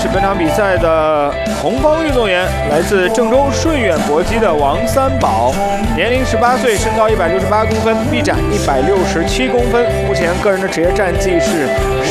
是本场比赛的红方运动员，来自郑州顺远搏击的王三宝，年龄18岁，身高168公分，臂展167公分。目前个人的职业战绩是